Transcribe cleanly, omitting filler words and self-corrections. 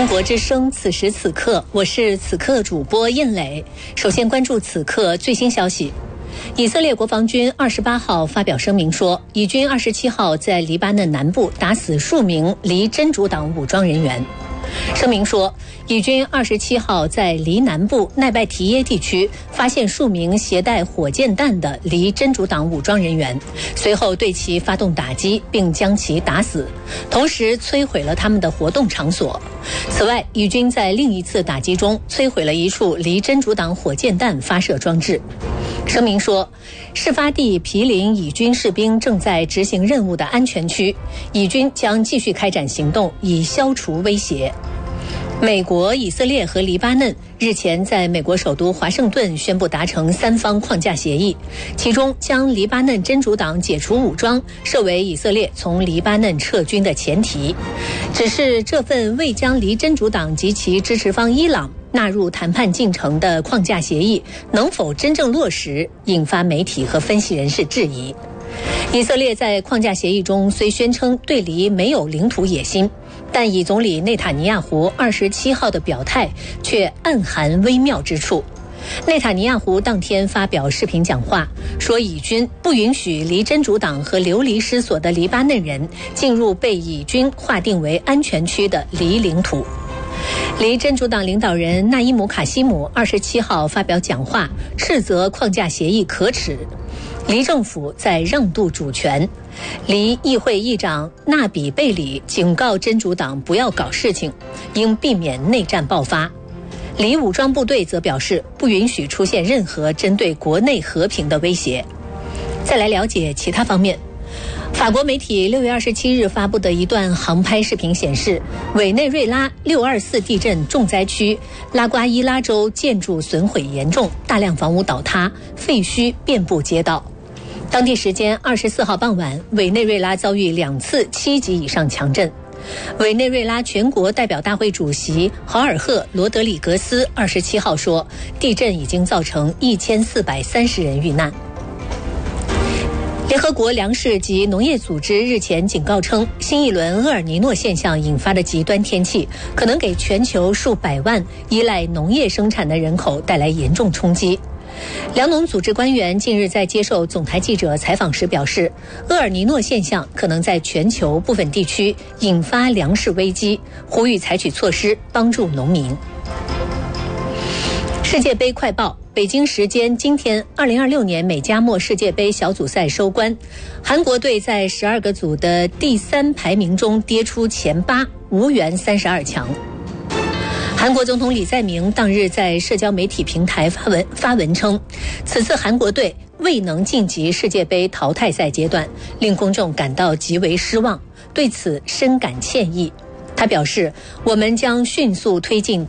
中国之声，此时此刻，我是此刻主播印磊。首先关注此刻最新消息。以色列国防军28号发表声明说，以军27号在黎巴嫩南部打死数名黎真主党武装人员。声明说，以军27号在黎南部奈拜提耶地区发现数名携带火箭弹的黎真主党武装人员，随后对其发动打击，并将其打死，同时摧毁了他们的活动场所。此外，以军在另一次打击中摧毁了一处黎真主党火箭弹发射装置。声明说，事发地毗邻以军士兵正在执行任务的安全区，以军将继续开展行动，以消除威胁。美国、以色列和黎巴嫩日前在美国首都华盛顿宣布达成3方框架协议，其中将黎巴嫩真主党解除武装设为以色列从黎巴嫩撤军的前提。只是这份未将黎真主党及其支持方伊朗纳入谈判进程的框架协议能否真正落实，引发媒体和分析人士质疑。以色列在框架协议中虽宣称对黎没有领土野心，但以总理内塔尼亚胡27号的表态却暗含微妙之处。内塔尼亚胡当天发表视频讲话，说以军不允许黎真主党和流离失所的黎巴嫩人进入被以军划定为安全区的黎领土。黎真主党领导人纳伊姆卡西姆27号发表讲话，斥责框架协议可耻，黎政府在让渡主权。黎议会议长纳比贝里警告真主党不要搞事情，应避免内战爆发。黎武装部队则表示不允许出现任何针对国内和平的威胁。再来了解其他方面。法国媒体6月27日发布的一段航拍视频显示，委内瑞拉624地震重灾区拉瓜伊拉州建筑损毁严重，大量房屋倒塌，废墟遍布街道。当地时间24号傍晚，委内瑞拉遭遇2次7级以上强震。委内瑞拉全国代表大会主席豪尔赫·罗德里格斯27号说，地震已经造成1430人遇难。联合国粮食及农业组织日前警告称，新一轮厄尔尼诺现象引发的极端天气可能给全球数百万依赖农业生产的人口带来严重冲击。粮农组织官员近日在接受总台记者采访时表示，厄尔尼诺现象可能在全球部分地区引发粮食危机，呼吁采取措施帮助农民。世界杯快报，北京时间今天2026年美加墨世界杯小组赛收官，韩国队在12个组的第3排名中跌出前8，无缘32强。韩国总统李在明当日在社交媒体平台发文称，此次韩国队未能晋级世界杯淘汰赛阶段，令公众感到极为失望，对此深感歉意。他表示，我们将迅速推进